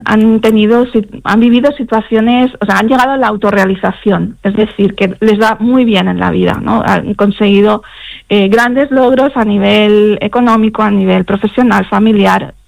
han vivido situaciones, o sea, han llegado a la autorrealización, es decir, que les va muy bien en la vida, ¿no? Han conseguido grandes logros a nivel económico, a nivel profesional, familiar,